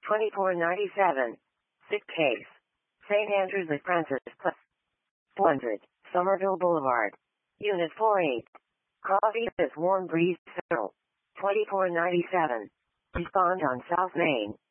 2497. Sick case. St. Andrews at Francis Plus. 400. Somerville Boulevard. Unit 48. Coffee is warm breeze. 2497. Respond on South Main.